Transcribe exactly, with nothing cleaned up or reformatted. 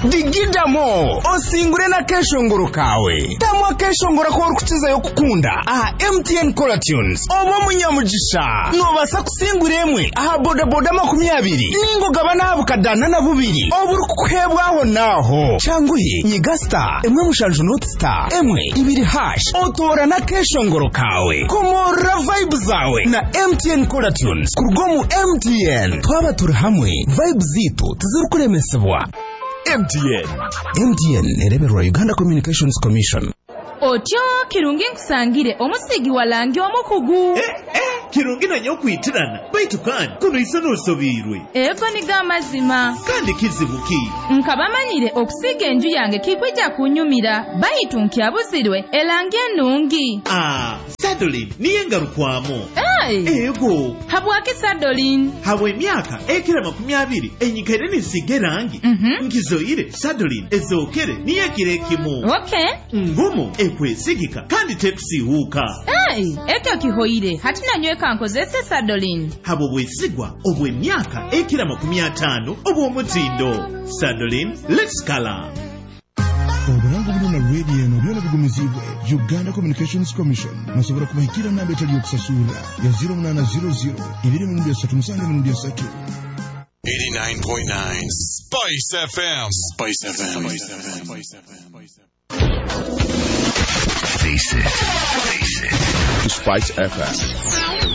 digidamo osingure na keshongoro kawe tamwa keshongoro ko rukukiza yo kukunda aha M T N Color Tunes obo munyamugisha nobasa kusingura emwe aha boda boda makumyabiri ningo gabana abukadana na bubiri oburu kukwebwaho naho changuye nyigasta emwe mushanju not star emwe ibiri hash otora na keshongoro kawe komora vibe zawe na M T N Color Tunes kurgomu M T N twaba turi hamwe vibe zitu tuzirukuremesebwa M T N M T N ereberwa Uganda Communications Commission. Otyo kirungi nkusangire omusigi walangi omukugu. Eh eh kirungi nanyo kwitirana baitu kandi kuno isono osobirwe. Ego ni gamazima kandi kizibuki. Nkabamanyire okusiga enju yange kikwijja kunyumira baitu nkyabuzirwe elangi enungi. Ah, Sadolin niye ngarukwamo. Hey. Ego. Habwake Sadolin. Habwe myaka ekira makumi abiri enyikere nisige rangi. Mhm. Mm Nkizoire Sadolin ezokere niye kirekimu. Okay. Ngumu ekwesigika kandi tekusihuka. Hey, ekyo kihoire hatina nyweka nkozese Sadolin. Habo bwesigwa obwe myaka ekira makumi atano obwo mutindo. Sadolin, let's color. Oburango buluna radio eno byona bigumizibwe Uganda Communications Commission musobora kubahikira namba etali yokusasula ya zero nine zero zero ibiri mu three musange mu three eighty-nine point nine Spice F M. Spice F M. Spice F M. Spice F M. Face it. Face it. To Spice F M.